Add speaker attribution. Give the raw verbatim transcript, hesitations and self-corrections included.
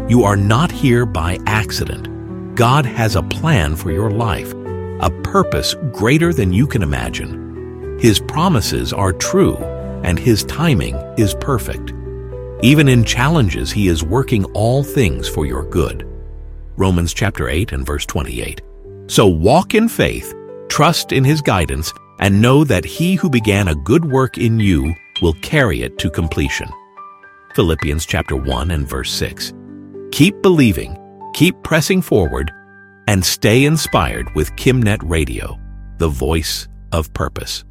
Speaker 1: You are not here by accident. God has a plan for your life, a purpose greater than you can imagine. His promises are true, and His timing is perfect. Even in challenges, He is working all things for your good. Romans chapter eight and verse twenty-eight. So walk in faith, trust in His guidance, and know that He who began a good work in you will carry it to completion. Philippians chapter one and verse six. Keep believing, keep pressing forward, and stay inspired with KimNet Radio, the voice of purpose.